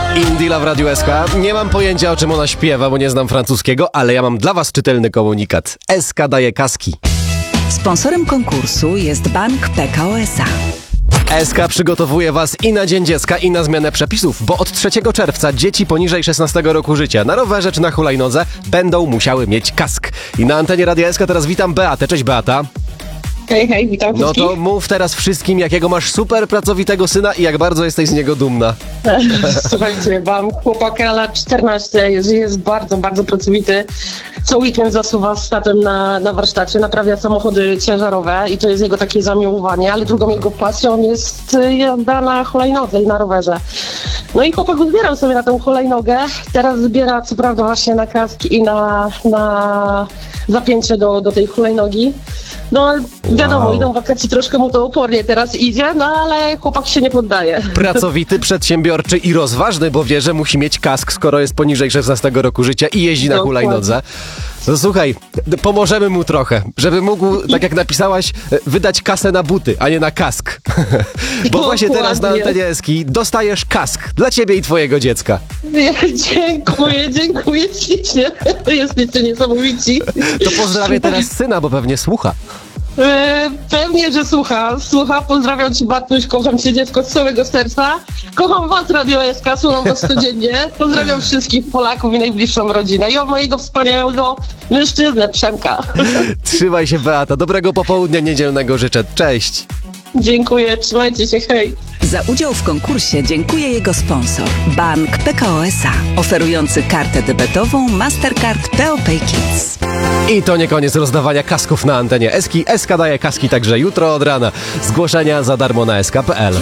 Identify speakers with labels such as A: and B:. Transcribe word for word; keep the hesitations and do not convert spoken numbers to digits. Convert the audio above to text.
A: Indila w Radiu S K. Nie mam pojęcia, o czym ona śpiewa, bo nie znam francuskiego, ale ja mam dla was czytelny komunikat. S K daje kaski.
B: Sponsorem konkursu jest Bank P K O S A.
A: S K przygotowuje was i na Dzień Dziecka, i na zmianę przepisów, bo od trzeciego czerwca dzieci poniżej szesnastego roku życia na rowerze czy na hulajnodze będą musiały mieć kask. I na antenie Radia S K teraz witam Beatę. Cześć, Beata.
C: Hej, hej, witam
A: No
C: wszystkich.
A: to mów teraz wszystkim, jakiego masz super pracowitego syna i jak bardzo jesteś z niego dumna.
C: Słuchajcie, mam chłopaka lat czternaście, jest, jest bardzo, bardzo pracowity. Co weekend zasuwa z tatem na, na warsztacie, naprawia samochody ciężarowe i to jest jego takie zamiłowanie, ale drugą jego pasją jest jazda na hulajnodze i na rowerze. No i chłopak zbierał sobie na tę hulajnogę, teraz zbiera co prawda właśnie na kask i na, na zapięcie do, do tej hulajnogi. No wiadomo,
A: Wow.
C: idą wakacje, troszkę mu to opornie teraz idzie, no ale chłopak się nie poddaje.
A: Pracowity, przedsiębiorczy i rozważny, bo wie, że musi mieć kask, skoro jest poniżej szesnastego roku życia i jeździ na
C: Dokładnie.
A: hulajnodze. No słuchaj, pomożemy mu trochę, żeby mógł, tak jak napisałaś, wydać kasę na buty, a nie na kask. Bo właśnie teraz na
C: Dokładnie.
A: antenie Eski dostajesz kask dla ciebie i twojego dziecka.
C: Nie, dziękuję, dziękuję ślicznie. Jesteście niesamowici.
A: To pozdrawię teraz syna, bo pewnie słucha.
C: E, pewnie, że słucha. Słucha. Pozdrawiam cię, Bartuś. Kocham cię, dziecko, z całego serca. Kocham was, Radio S K. Słucham was codziennie. Pozdrawiam wszystkich Polaków i najbliższą rodzinę. I od mojego wspaniałego mężczyznę, Przemka.
A: Trzymaj się, Beata. Dobrego popołudnia niedzielnego życzę. Cześć.
C: Dziękuję. Trzymajcie się. Hej.
B: Za udział w konkursie dziękuję jego sponsor, Bank P K O S A, oferujący kartę debetową Mastercard P O Pay Kids.
A: I to nie koniec rozdawania kasków na antenie Eski. S K daje kaski także jutro od rana. Zgłoszenia za darmo na S K kropka P L.